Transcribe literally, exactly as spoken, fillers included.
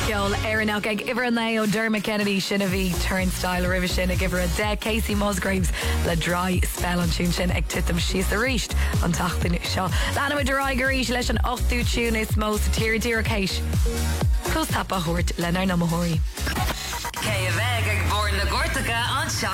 Geol Aaron ag iver an o Dermot Kennedy sinna bhí turnstile river sin ag iver a de Casey Musgraves le dry spell an tún sin ag titim síos a ríist an tachtain seo. Lana with dry garíis leis an ochtú tún is mó sa tír dír céis. Cos tap a hort lenar na mahori. Cé a bheith ag bhór na gortacha an